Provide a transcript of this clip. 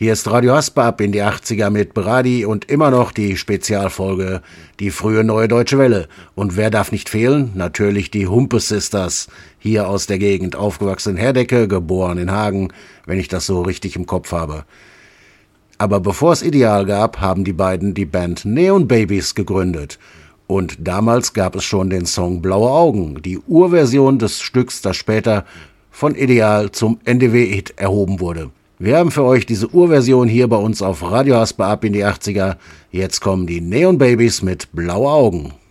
Hier ist Radio Haspe ab in die 80er mit Brady und immer noch die Spezialfolge Die frühe Neue Deutsche Welle. Und wer darf nicht fehlen? Natürlich die Humpe Sisters, hier aus der Gegend, aufgewachsen in Herdecke, geboren in Hagen, wenn ich das so richtig im Kopf habe. Aber bevor es Ideal gab, haben die beiden die Band Neon Babies gegründet. Und damals gab es schon den Song Blaue Augen, die Urversion des Stücks, das später von Ideal zum NDW-Hit erhoben wurde. Wir haben für euch diese Urversion hier bei uns auf Radio Haspe ab in die 80er. Jetzt kommen die Neon Babies mit Blaue Augen.